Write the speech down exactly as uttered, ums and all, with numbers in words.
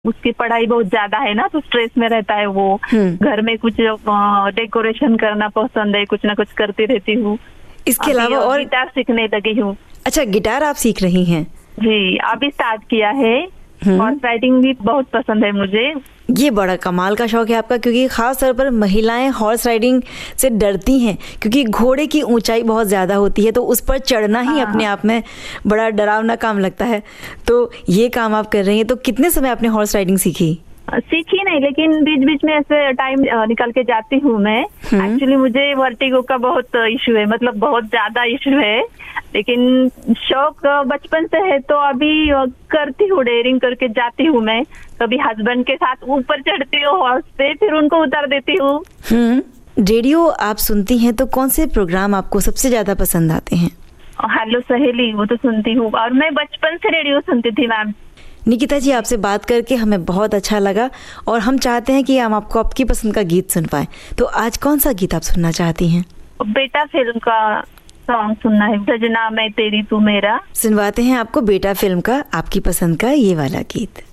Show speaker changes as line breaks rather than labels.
उसकी पढ़ाई बहुत ज्यादा है ना, तो स्ट्रेस में रहता है वो। घर में कुछ डेकोरेशन करना पसंद है, कुछ ना कुछ करती रहती हूँ।
इसके अलावा और
गिटार सीखने लगी हूँ।
अच्छा, गिटार आप सीख रही हैं?
जी, अभी स्टार्ट किया है। हॉर्स राइडिंग भी बहुत पसंद है मुझे।
ये बड़ा कमाल का शौक है आपका, क्योंकि खास तौर पर महिलाएं हॉर्स राइडिंग से डरती हैं, क्योंकि घोड़े की ऊंचाई बहुत ज़्यादा होती है, तो उस पर चढ़ना ही
हाँ।
अपने आप में बड़ा डरावना काम लगता है। तो ये काम आप कर रही हैं, तो कितने समय आपने हॉर्स राइडिंग सीखी?
सीखी नहीं, लेकिन बीच बीच में ऐसे टाइम निकल के जाती हूँ मैं। एक्चुअली मुझे वर्टिगो का बहुत इशू है, मतलब बहुत ज्यादा इशू है, लेकिन शौक बचपन से है, तो अभी करती हूँ, डेयरिंग करके जाती हूँ मैं। कभी हस्बैंड के साथ ऊपर चढ़ती हूँ हॉर्स पे, फिर उनको उतार देती हूँ।
हम्म रेडियो आप सुनती हैं, तो कौन से प्रोग्राम आपको सबसे ज्यादा पसंद आते हैं?
हेलो सहेली, वो तो सुनती हूँ, और मैं बचपन से रेडियो सुनती थी मैम।
निकिता जी, आपसे बात करके हमें बहुत अच्छा लगा, और हम चाहते हैं कि हम आपको आपकी पसंद का गीत सुन पाएं। तो आज कौन सा गीत आप सुनना चाहती हैं?
बेटा फिल्म का सॉन्ग सुनना है, सजना मैं तेरी तू मेरा।
सुनवाते हैं आपको बेटा फिल्म का आपकी पसंद का ये वाला गीत।